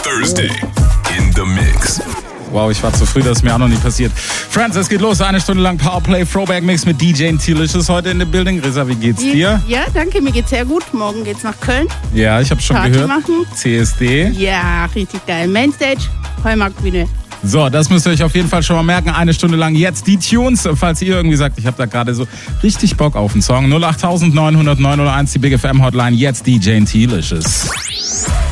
Thursday in the Mix. Wow, ich war zu früh, das ist mir auch noch nie passiert. Friends, es geht los. 1 Stunde lang Powerplay Throwback Mix mit DJ T-Licious heute in the building. Risa, wie geht's dir? Ja, danke, mir geht's sehr gut. Morgen geht's nach Köln. Ja, ich habe schon Party gehört. Machen. CSD. Ja, richtig geil. Mainstage, Heumarktbühne. So, das müsst ihr euch auf jeden Fall schon mal merken. 1 Stunde lang jetzt die Tunes. Falls ihr irgendwie sagt, ich habe da gerade so richtig Bock auf einen Song. 08900 901, die Big FM Hotline. Jetzt DJ T-Licious.